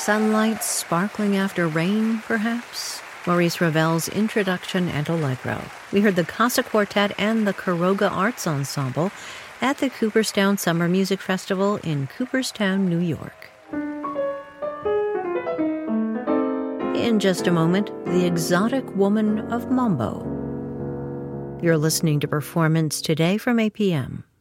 sunlight sparkling after rain, perhaps? Maurice Ravel's introduction and Allegro. We heard the Casa Quartet and the Caroga Arts Ensemble at the Cooperstown Summer Music Festival in Cooperstown, New York. In just a moment, the exotic woman of Mambo. You're listening to Performance Today from APM.